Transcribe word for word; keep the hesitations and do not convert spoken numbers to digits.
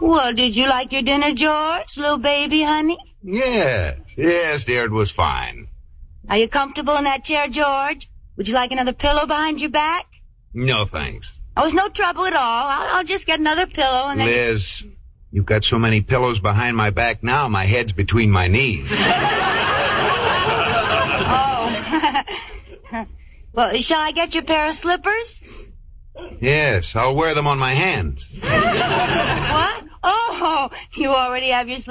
Well, did you like your dinner, George, little baby, honey? Yes, yes, dear, it was fine. Are you comfortable in that chair, George? Would you like another pillow behind your back? No, thanks. Oh, it's no trouble at all. I'll, I'll just get another pillow and then... Liz, you've got so many pillows behind my back now, my head's between my knees. Oh. Well, shall I get you a pair of slippers? Yes, I'll wear them on my hands. What? Oh, you already have your slippers.